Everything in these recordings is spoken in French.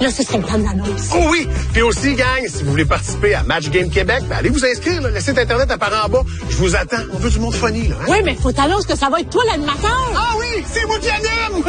Là, ce serait le temps de l'annonce. Oh oui! Puis aussi, gang, si vous voulez participer à Match Game Québec, ben allez vous inscrire. Là. Le site Internet apparaît en bas. Je vous attends. On veut du monde funny, là. Hein? Oui, mais faut t'annoncer que ça va être toi l'animateur. Ah oui! C'est moi qui anime!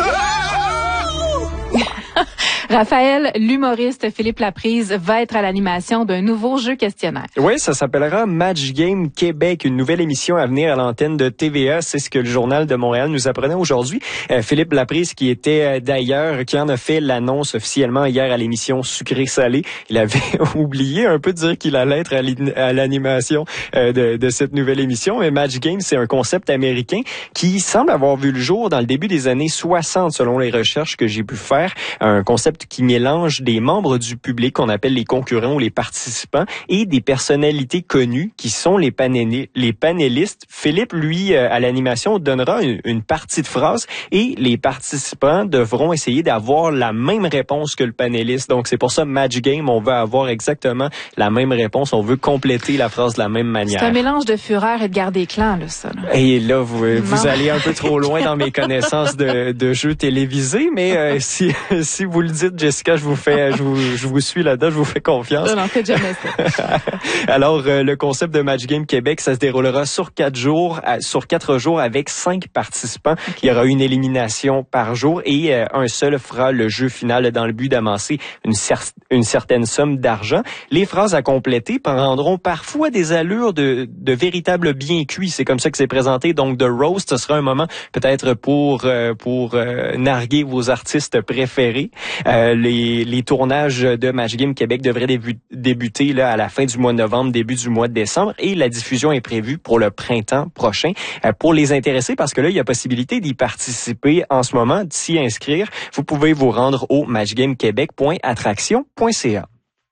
Raphaël, l'humoriste Philippe Laprise, va être à l'animation d'un nouveau jeu questionnaire. Oui, ça s'appellera Match Game Québec, une nouvelle émission à venir à l'antenne de TVA. C'est ce que le Journal de Montréal nous apprenait aujourd'hui. Philippe Laprise, qui était d'ailleurs, qui en a fait l'annonce officiellement hier à l'émission Sucré-Salé. Il avait oublié un peu de dire qu'il allait être à l'animation de cette nouvelle émission. Mais Match Game, c'est un concept américain qui semble avoir vu le jour dans le début des années 60, selon les recherches que j'ai pu faire. Un concept qui mélange des membres du public qu'on appelle les concurrents ou les participants et des personnalités connues qui sont les panélistes. Philippe, lui, à l'animation, donnera une partie de phrase et les participants devront essayer d'avoir la même réponse que le panéliste. Donc, c'est pour ça, Match Game, on veut avoir exactement la même réponse. On veut compléter la phrase de la même manière. C'est un mélange de Fureur et de Guerre des clans, là, ça. Là. Et là, vous allez un peu trop loin dans mes connaissances de jeux télévisés, mais si vous le dites, Jessica, je vous suis là-dedans, je vous fais confiance. Non, faites jamais ça. Alors, le concept de Match Game Québec, ça se déroulera sur 4 jours avec 5 participants. Okay. Il y aura une élimination par jour et un seul fera le jeu final dans le but d'amasser une certaine somme d'argent. Les phrases à compléter prendront parfois des allures de véritables bien cuits. C'est comme ça que c'est présenté. Donc, The Roast, ce sera un moment peut-être pour narguer vos artistes préférés. Les tournages de Match Game Québec devraient débuter là à la fin du mois de novembre, début du mois de décembre, et la diffusion est prévue pour le printemps prochain. Pour les intéressés, parce que là, il y a possibilité d'y participer en ce moment, de s'y inscrire, vous pouvez vous rendre au matchgamequebec.attraction.ca.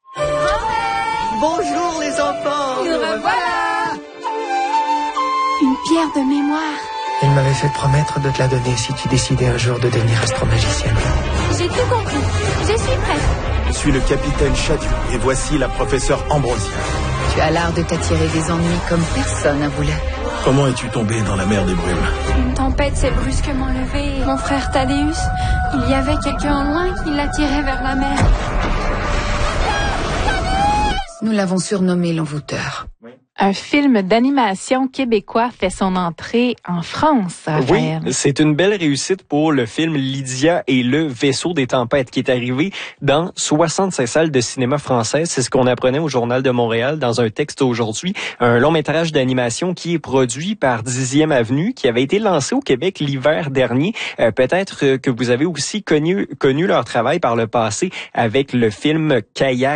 Bonjour les enfants! Nous revoilà! Une pierre de mémoire. Il m'avait fait promettre de te la donner si tu décidais un jour de devenir astromagicienne. J'ai tout compris. Je suis prête. Je suis le capitaine Chadu et voici la professeure Ambrosia. Tu as l'art de t'attirer des ennuis comme personne ne voulait. Comment es-tu tombé dans la mer des brumes? Une tempête s'est brusquement levée. Mon frère Thaddeus, il y avait quelqu'un en loin qui l'attirait vers la mer. Nous l'avons surnommé l'envoûteur. Un film d'animation québécois fait son entrée en France, Raphaël. Oui, c'est une belle réussite pour le film Lydia et le vaisseau des tempêtes qui est arrivé dans 65 salles de cinéma françaises. C'est ce qu'on apprenait au Journal de Montréal dans un texte aujourd'hui. Un long métrage d'animation qui est produit par 10e Avenue, qui avait été lancé au Québec l'hiver dernier. Peut-être que vous avez aussi connu leur travail par le passé avec le film Kayak.